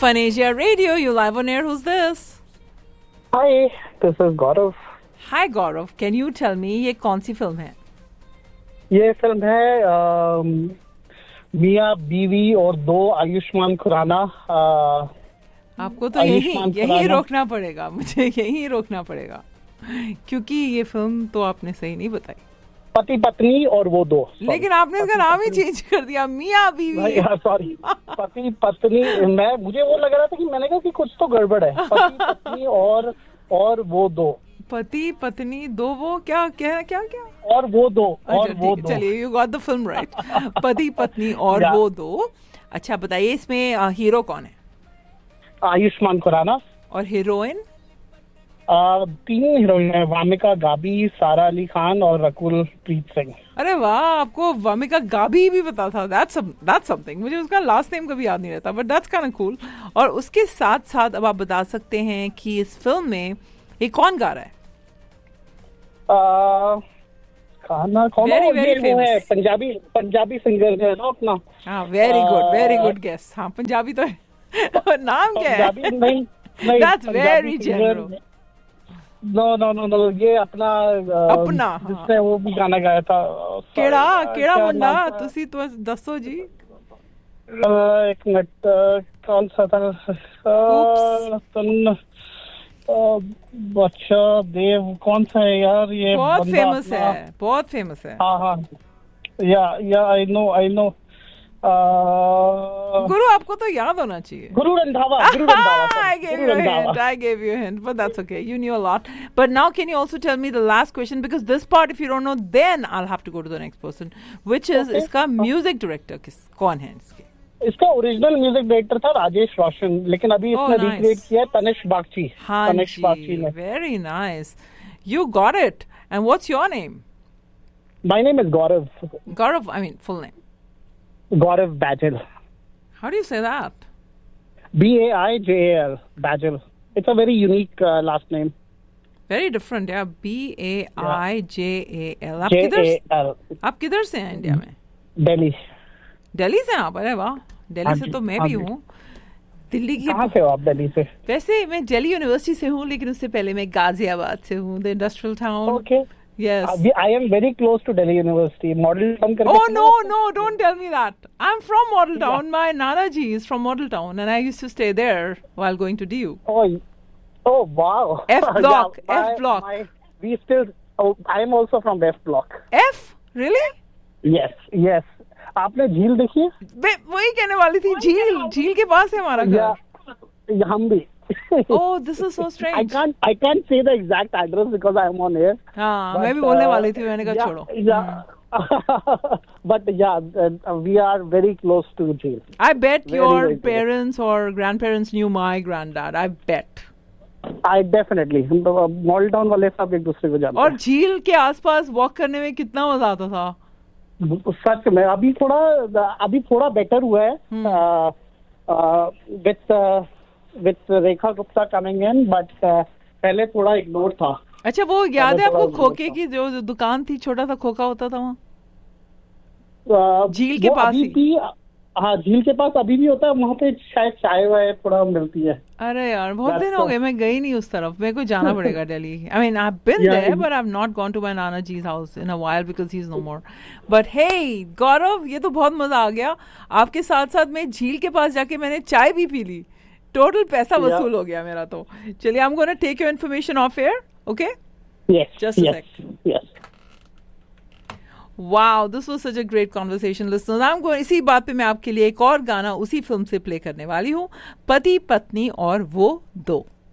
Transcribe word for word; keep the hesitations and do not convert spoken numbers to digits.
Fun Asia Radio, you live on air. Who's this? Hi, this is Gaurav. Hi Gaurav, can you tell me ये कौन सी film है? ये film है अम, मियाँ बीवी और दो आयुष्मान खुराना. अ, आपको तो यही आयुष्मान यही खुराना. रोकना पड़ेगा, मुझे यही रोकना पड़ेगा क्योंकि ये फिल्म तो आपने सही नहीं बताई. पति पत्नी और वो दो. Sorry. लेकिन आपने इसका नाम ही चेंज कर दिया, मियाँ बीवी. सॉरी, पति पत्नी. मैं मुझे वो लग रहा था कि मैंने कहा कि कुछ तो गड़बड़ है. पति पत्नी और और वो दो. पति पत्नी दो वो क्या क्या क्या क्या और वो दो और अच्छा, वो ठीक, दो. चलिए you got the film right. पति पत्नी और Yeah. वो दो. अच्छा बताइए इसमें अ, हीरो कौन है आयुष्मान खुराना. और हीरोइन? अ, तीन हीरोइन है, वामिका गाबी, सारा अली खान और रकुल प्रीत सिंह. अरे वाह, आपको वामिका गाबी भी पता था. That's that's something. मुझे उसका लास्ट नेम कभी याद नहीं रहता, but that's kind of cool. और उसके साथ साथ अब आप बता सकते हैं कि इस फिल्म में ये कौन गा रहा है? अ, खाना कौन Very, है? very ये वो है famous. पंजाबी पंजाबी सिंगर है ना अपना. हाँ, वेरी गुड, वेरी अ, गुड गेस. हाँ, पंजाबी तो है. और नाम क्या है? पंजाबी नहीं नहीं. That's Punjabi very singer- general. No no no no ये अपना अ, अपना, हाँ. जिसने वो भी गाना गाया था. केड़ा Sorry, केड़ा क्या मुंडा नाम था? तुसी तो दसो जी. अ, एक मिनट. अ, कौन सा था? अ, तन- अ, अच्छा देव कौन सा है यार ये बहुत बंदा फेमस अपना? है, बहुत फेमस है. हाँ हाँ. या या आई नो आई नो. गुरु आपको तो याद होना चाहिए. Guru Randhawa. Guru Randhawa. I sorry, gave Guru you a Randhawa. hint. I gave you a hint, but that's okay. You knew a lot. But now, can you also tell me the last question? Because this part, if you don't know, then I'll have to go to the next person, which is Okay. इसका music director किस कौन है इसके? इसका original music director था राजेश रोशन, लेकिन अभी Oh, इसने nice. रिक्रिएट किया है तनिष्क बागची. हाँ तनिष्क बागची जी, ने. very nice. You got it. And what's your name? My name is Gaurav. Gaurav. I mean, full name. Gaurav Bajal. How do you say that? B A I J A L. Bajal. It's a very unique uh, last name. Very different, yeah. B A I J A L. आप J किधर A L. आप किधर से हैं India में? Delhi. Delhi से हैं आप? अरे वाह, दिल्ली हाँ से जी, तो मैं हाँ भी जी. हूँ. दिल्ली की कहाँ से हो आप? दिल्ली से? वैसे मैं दिल्ली यूनिवर्सिटी से हूँ, लेकिन उससे पहले मैं गाजियाबाद से हूँ, the industrial town. Okay. Yes. Uh, I am very close to Delhi University. Model Town करके Oh सुना no, है? no, don't tell me that. I'm from Model Town. My Nana ji is from Model Town, and I used to stay there while going to D U. Oh, oh wow. F block, Yeah, F my- block. my- we still. Oh, I am also from F block. F? Really? Yes, yes. आपने झील देखी है? मैं वही कहने वाली थी. झील झील के पास है हमारा घर. या हम भी. Oh, this is so I strange. can't I can't say the exact address because I am on air. हाँ, But, मैं भी बोलने uh, वाली थी, मैंने कहा yeah, छोड़ो. Yeah. But yeah, uh, we are very close to jail. I bet Very, your very close. parents or grandparents knew my granddad. I bet. I definitely. Model town वाले सब एक दूसरे को जानते और झील के आसपास वॉक करने में कितना मजा आता था. हैं. सच में अभी थोड़ा अभी थोड़ा बेटर हुआ है. With with Rekha Gupta coming in, but पहले थोड़ा इग्नोर था. अच्छा, वो याद है थोड़ा आपको बहुत खोखे था. की जो जो दुकान थी, छोटा सा खोखा होता था वहाँ? अ, झील के वो पास अभी ही? भी. हाँ, झील के पास अभी भी होता है. वहाँ पे शायद चाय वाय थोड़ा मिलती है. अरे यार, बहुत That's दिन हो all. गए, मैं गई नहीं उस तरफ. मेरे को जाना पड़ेगा Delhi. I mean I have been Yeah, there, it- but I have not gone to my Nana जी's house in a while because he is no more. But हे गौरव, ये तो बहुत मजा आ गया. आपके साथ साथ मैं झील के पास जाके मैंने चाय भी पी ली. टोटल पैसा Yeah. वसूल हो गया मेरा. तो चलिए, I am gonna take your information of air. Okay, Yes. Just a yes. sec. Yes. Wow, this was such a great conversation listeners. I am going, इसी बात पे मैं आपके लिए एक और गाना उसी फिल्म से प्ले करने वाली हूँ, पति पत्नी और वो दो.